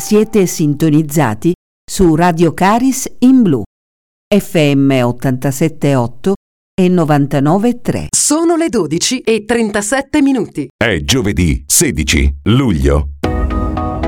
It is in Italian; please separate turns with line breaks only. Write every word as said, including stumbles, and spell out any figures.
Siete sintonizzati su Radio Caris in Blu, F M ottantasette virgola otto e novantanove virgola tre.
Sono le dodici e trentasette minuti.
È giovedì sedici luglio.